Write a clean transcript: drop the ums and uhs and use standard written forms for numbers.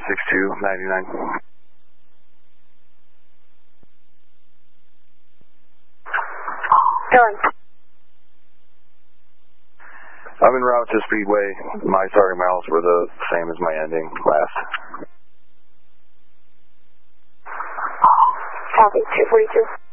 6299. Done. I'm en route to Speedway. My starting miles were the same as my ending last. Copy, 242.